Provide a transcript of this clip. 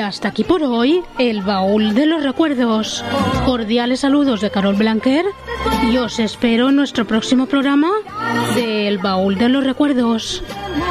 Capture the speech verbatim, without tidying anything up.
hasta aquí por hoy, el baúl de los recuerdos. Cordiales saludos de Carol Blanquer y os espero en nuestro próximo programa del baúl de los recuerdos.